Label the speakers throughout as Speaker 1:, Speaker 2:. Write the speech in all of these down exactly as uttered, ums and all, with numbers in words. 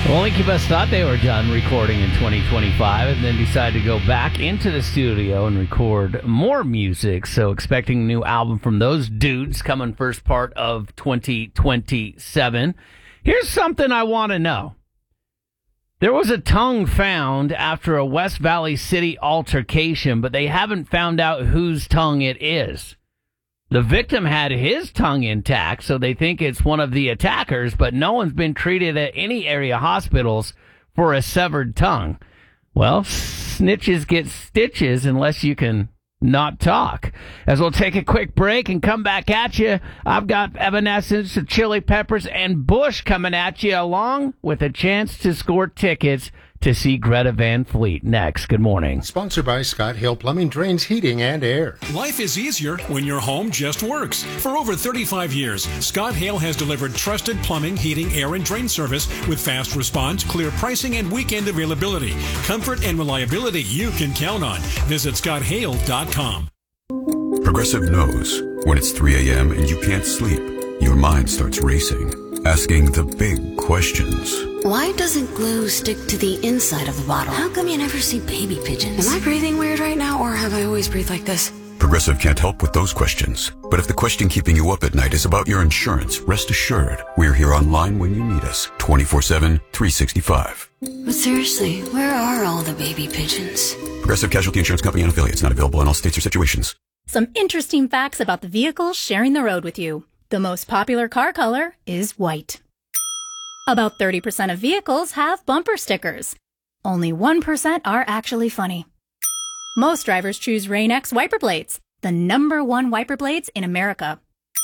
Speaker 1: Well, Incubus thought they were done recording in twenty twenty-five and then decided to go back into the studio and record more music. So expecting a new album from those dudes coming first part of twenty twenty-seven. Here's something I want to know. There was a tongue found after a West Valley City altercation, but they haven't found out whose tongue it is. The victim had his tongue intact, so they think it's one of the attackers, but no one's been treated at any area hospitals for a severed tongue. Well, snitches get stitches unless you can not talk. As we'll take a quick break and come back at you, I've got Evanescence, the Chili Peppers, and Bush coming at you, along with a chance to score tickets to see Greta Van Fleet next. Good morning.
Speaker 2: Sponsored by Scott Hill Plumbing, Drains, Heating, and Air.
Speaker 3: Life is easier when your home just works. For over thirty-five years, Scott Hale has delivered trusted plumbing, heating, air, and drain service with fast response, clear pricing, and weekend availability. Comfort and reliability you can count on. Visit scott hale dot com.
Speaker 4: Progressive knows when it's three a.m. and you can't sleep, your mind starts racing, asking the big questions.
Speaker 5: Why doesn't glue stick to the inside of the bottle? How come you never see baby pigeons? Am I breathing weird right now, or have I always breathed like this?
Speaker 4: Progressive can't help with those questions. But if the question keeping you up at night is about your insurance, rest assured, we're here online when you need us, twenty-four seven, three sixty-five.
Speaker 5: But seriously, where are all the baby pigeons?
Speaker 4: Progressive Casualty Insurance Company and affiliates, not available in all states or situations.
Speaker 6: Some interesting facts about the vehicles sharing the road with you. The most popular car color is white. About thirty percent of vehicles have bumper stickers. Only one percent are actually funny. Most drivers choose Rain-X wiper blades, the number one wiper blades in America.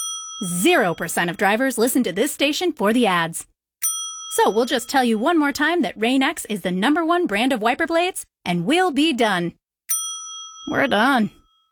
Speaker 6: Zero percent of drivers listen to this station for the ads. So we'll just tell you one more time that Rain-X is the number one brand of wiper blades, and we'll be done. We're done.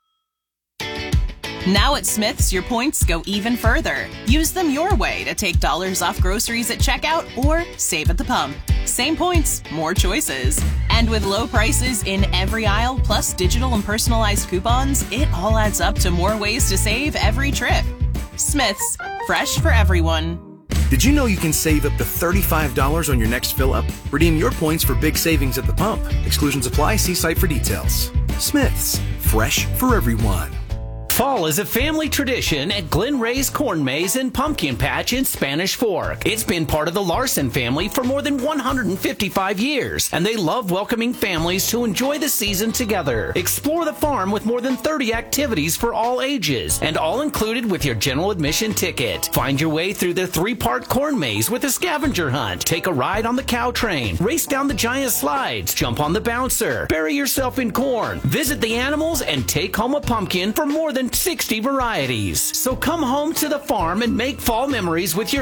Speaker 7: Now at Smith's, your points go even further. Use them your way to take dollars off groceries at checkout or save at the pump. Same points, more choices. And with low prices in every aisle, plus digital and personalized coupons, it all adds up to more ways to save every trip. Smith's, fresh for everyone.
Speaker 8: Did you know you can save up to thirty-five dollars on your next fill-up? Redeem your points for big savings at the pump. Exclusions apply. See site for details. Smith's, fresh for everyone.
Speaker 9: Fall is a family tradition at Glen Ray's Corn Maze and Pumpkin Patch in Spanish Fork. It's been part of the Larson family for more than one hundred fifty-five years, and they love welcoming families to enjoy the season together. Explore the farm with more than thirty activities for all ages, and all included with your general admission ticket. Find your way through the three-part corn maze with a scavenger hunt. Take a ride on the cow train, race down the giant slides, jump on the bouncer, bury yourself in corn, visit the animals, and take home a pumpkin for more than sixty varieties. So come home to the farm and make fall memories with your